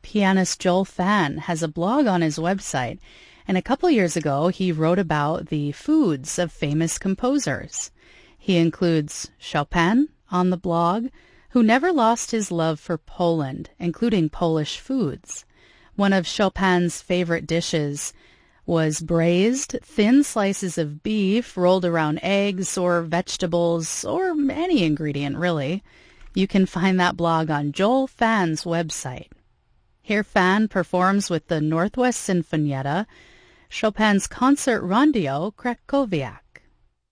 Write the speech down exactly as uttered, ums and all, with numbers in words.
pianist Joel Fan has a blog on his website, and a couple years ago he wrote about the foods of famous composers. He includes Chopin on the blog, who never lost his love for Poland, including Polish foods. One of Chopin's favorite dishes was braised, thin slices of beef rolled around eggs or vegetables, or any ingredient really. You can find that blog on Joel Fan's website. Here Fan performs with the Northwest Sinfonietta, Chopin's Concert Rondeau Krakowiak.